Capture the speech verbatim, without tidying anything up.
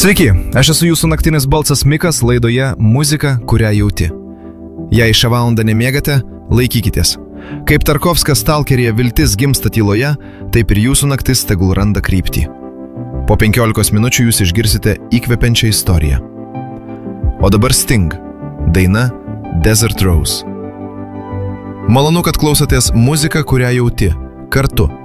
Sveiki, aš esu jūsų naktinis balsas Mikas laidoje Muzika, kurią jauti. Jei šią valandą nemiegate, laikykitės. Kaip Tarkovskas Stalkeryje viltis gimsta tyloje, taip ir jūsų naktis tegul randa kryptį. Po penkiolikos minučių jūs išgirsite įkvepiančią istoriją. O dabar Sting, daina Desert Rose. Malonu, kad klausotės Muzika, kurią jauti, kartu